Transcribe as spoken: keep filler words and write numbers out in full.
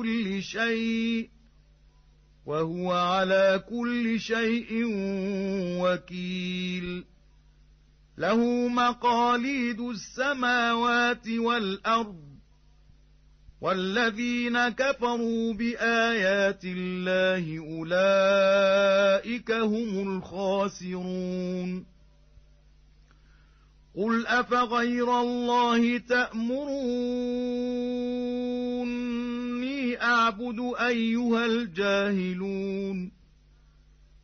كل شيء وهو على كل شيء وكيل له مقاليد السماوات والأرض والذين كفروا بآيات الله أولئك هم الخاسرون قل أفغير الله تأمروني أعبد أيها الجاهلون